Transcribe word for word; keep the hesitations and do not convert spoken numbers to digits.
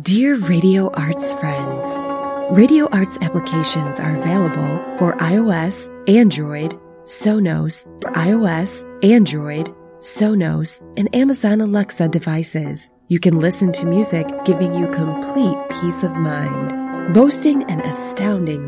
Dear Radio Arts friends, Radio Arts applications are available for iOS, Android, Sonos, for iOS, Android, Sonos, and Amazon Alexa devices. You can listen to music giving you complete peace of mind. Boasting an astounding